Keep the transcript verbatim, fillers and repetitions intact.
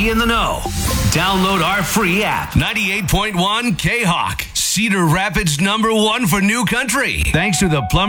be in the know. Download our free app. ninety-eight point one K-Hawk. Cedar Rapids number one for new country. Thanks to the Plumber